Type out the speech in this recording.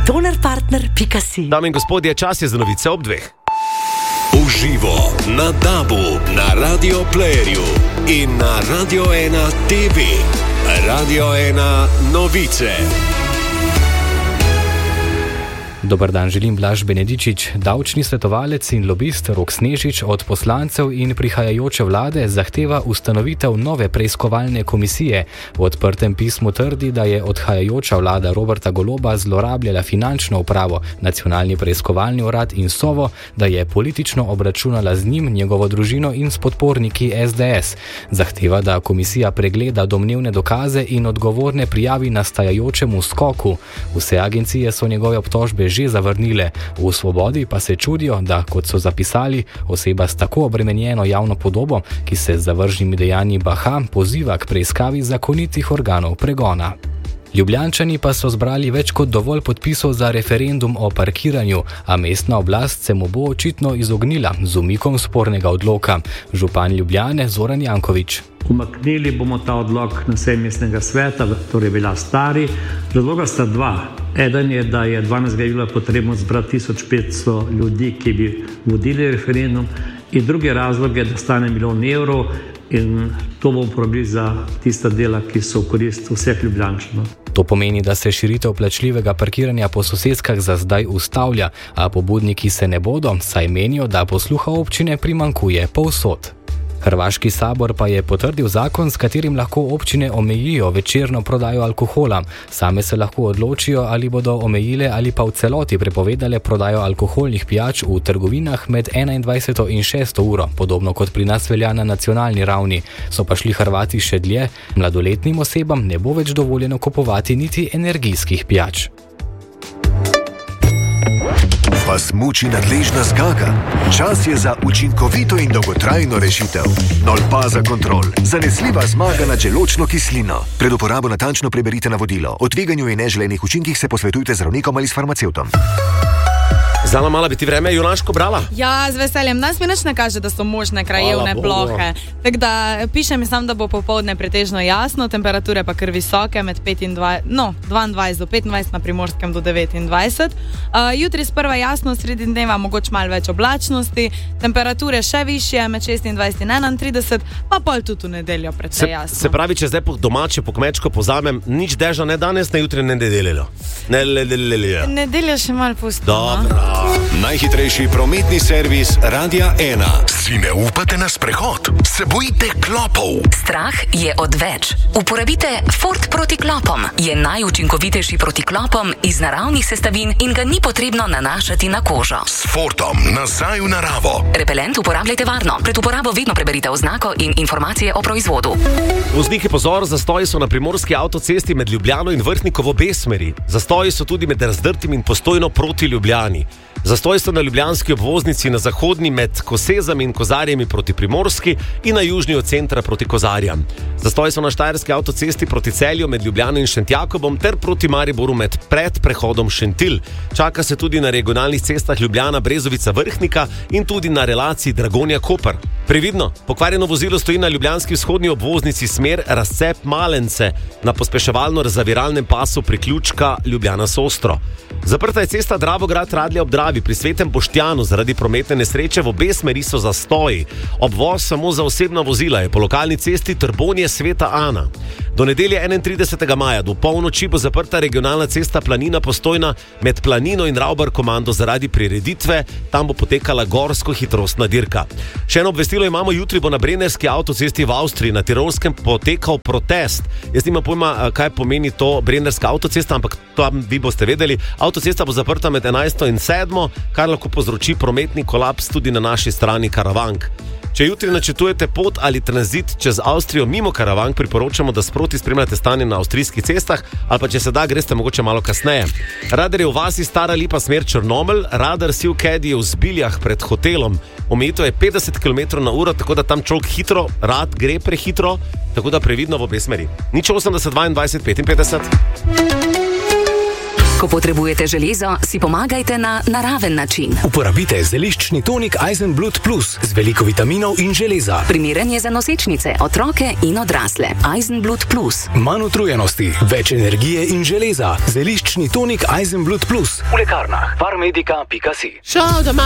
tonerpartner.si. Dame in gospodje, čas je za novice ob 2. Uživo na DAB-u, na Radio Playerju in na Radio 1 TV. Radio 1 novice. Dobar dan, želim Blaž Benedičič. Davčni svetovalec in lobist Rok Snežič od poslancev in prihajajoče vlade zahteva ustanovitev nove preiskovalne komisije. V odprtem pismu trdi, da je odhajajoča vlada Roberta Goloba zlorabljala finančno upravo, nacionalni preiskovalni urad in Sovo, da je politično obračunala z njim, njegovo družino in s podporniki SDS. Zahteva, da komisija pregleda domnevne dokaze in odgovorne prijavi nastajajočemu skoku. Vse agencije so njegove obtožbe že zavrnile. V Svobodi pa se čudijo, da, kot so zapisali, oseba s tako obremenjeno javno podobo, ki se z zavržnimi dejanji baha, poziva k preiskavi zakonitih organov pregona. Ljubljančani pa so zbrali več kot dovolj podpisov za referendum o parkiranju, a mestna oblast se mu bo očitno izognila z umikom spornega odloka. Župan Ljubljane Zoran Janković. Umaknili bomo ta odlok na seji mestnega sveta, torej bila stari. Razloga sta dva. Eden je, da je 12. julija potrebno zbrati 1500 ljudi, ki bi vodili referendum, in drugi razlog je, da stane -1 milijon evrov in to bomo uporabili za tista dela, ki so v korist vseh Ljubljančanov. To pomeni, da se širitev plačljivega parkiranja po sosedskah za zdaj ustavlja, a pobudniki se ne bodo, saj menijo, da posluha občine primanjkuje povsod. Hrvaški sabor pa je potrdil zakon, s katerim lahko občine omejijo večerno prodajo alkohola. Same se lahko odločijo, ali bodo omejile ali pa v celoti prepovedale prodajo alkoholnih pijač v trgovinah med 21. in 6. uro, podobno kot pri nas velja na nacionalni ravni. So pa šli Hrvati še dlje, mladoletnim osebam ne bo več dovoljeno kupovati niti energijskih pijač. Vas muči nadležna zgaga? Čas je za učinkovito in dolgotrajno rešitev. Nolpaza Kontrol. Zanesljiva zmaga nad želodčno kislino. Pred uporabo natančno preberite navodilo. O tveganju in neželenih učinkih se posvetujte z zdravnikom ali s farmacevtom. Zala, mala bi ti vreme junaško brala? Ja, z veseljem. Nas mi nič ne kaže, da so možne krajevne plohe. Tako da piše mi sam, da bo popoldne pretežno jasno, temperature pa kar visoke, med 22 do 25, na Primorskem do 29. Jutri sprva jasno, sredi dneva mogoče malo več oblačnosti, temperature še višje, med 26 in 31, pa pol tudi v nedeljo precej jasno. Se pravi, če zdaj po domače, po kmečko pozamem, nič deža ne danes, ne jutri, ne nedeljo. Nedeljo še malo pustimo. Dobro. Najhitrejši prometni servis Radia 1. Si ne upate na sprehod? Se bojite klopov? Strah je odveč. Uporabite Ford proti klopom. Je najučinkovitejši proti klopom iz naravnih sestavin in ga ni potrebno nanašati na kožo. S Fordom nazaj v naravo. Repelent uporabljajte varno. Pred uporabo vedno preberite oznako in informacije o proizvodu. Vozniki, pozor, zastoji so na primorski avtocesti med Ljubljano in Vrhnikovo obe smeri. Zastoji so tudi med Razdrtim in Postojno proti Ljubljani. Zastoji so na ljubljanski obvoznici na zahodni med Kosezami in Kozarjami proti Primorski in na južni od centra proti Kozarjam. Zastoji so na štajerski avtocesti proti Celju med Ljubljano in Šentjakobom ter proti Mariboru pred prehodom Šentilj. Čaka se tudi na regionalnih cestah Ljubljana, Brezovica, Vrhnika in tudi na relaciji Dragonja-Koper. Previdno, pokvarjeno vozilo stoji na ljubljanski vzhodni obvoznici smer Razcep-Malence na pospeševalno-zaviralnem pasu priključka Ljubljana-Sostro. Zaprta je cesta Dravograd-Radlje ob Dravi pri Svetem Boštjanu zaradi prometne nesreče, v obe smeri so zastoji. Obvoz samo za osebna vozila je po lokalni cesti Trbonje-Sveta Ana. Do nedelje 31. maja do polnoči bo zaprta regionalna cesta Planina-Postojna med Planino in Ravbar-Komando zaradi prireditve, tam bo potekala gorsko-hitrostna dirka. Še eno obvestilo imamo, jutri bo na Brennerski avtocesti v Avstriji na Tirolskem potekal protest. Jaz nimam pojma, kaj pomeni to Brennerska avtocesta, ampak tam vi boste vedeli. Avtocesta bo zaprta med 11. in 7., kar lahko povzroči prometni kolaps tudi na naši strani Karavank. Če jutri načrtujete pot ali tranzit čez Avstrijo mimo Karavank, priporočamo, da sproti spremljate stanje na avstrijskih cestah, ali pa če se da, greste mogoče malo kasneje. Radar je v vasi Stara Lipa smer Črnomelj, radar Sivkedi je v Zbiljah pred hotelom. Omejitev je 50 km/h, tako da tam človek hitro, rad gre prehitro, tako da previdno v obe smeri. 080 22 55. Ko potrebujete železo, si pomagajte na naraven način. Uporabite zeliščni tonik Eisenblut Plus z veliko vitaminov in železa. Primeren je za nosečnice, otroke in odrasle. Eisenblut Plus. Manj utrujenosti, več energije in železa. Zeliščni tonik Eisenblut Plus v lekarnah. Parmedica.si.